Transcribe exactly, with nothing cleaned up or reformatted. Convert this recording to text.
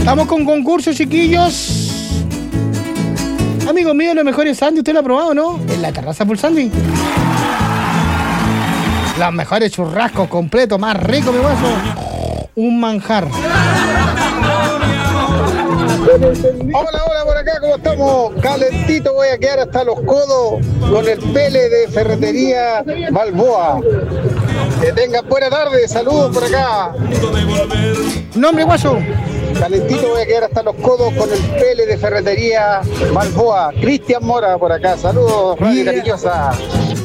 Estamos con concurso, chiquillos. Amigo mío, los mejores sándwiches, ¿usted lo ha probado, no? En la terraza por sándwich. Los mejores churrascos completos, más rico, mi guaso. Un manjar. Hola, hola, por acá, ¿cómo estamos? Calentito, voy a quedar hasta los codos con el pele de Ferretería Balboa. Que tengan buena tarde, saludos por acá. Nombre, guaso. Calentito, voy a quedar hasta los codos con el pele de Ferretería Balboa. Cristian Mora por acá, saludos, Radio Cariñosa.